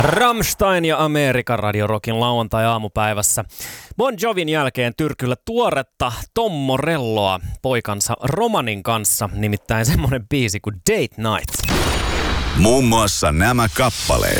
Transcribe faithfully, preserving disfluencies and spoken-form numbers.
Rammstein ja Amerikan Radio Rockin lauantai-aamupäivässä. Bon Jovin jälkeen Tyrkyllä tuoretta Tom Morelloa poikansa Romanin kanssa, nimittäin semmonen biisi kuin Date Night. Muun muassa nämä kappaleet.